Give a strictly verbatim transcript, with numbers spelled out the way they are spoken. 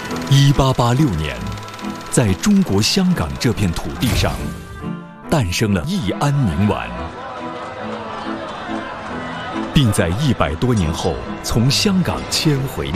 一八八六年，在中国香港这片土地上，诞生了益安宁丸，并在一百多年后从香港迁回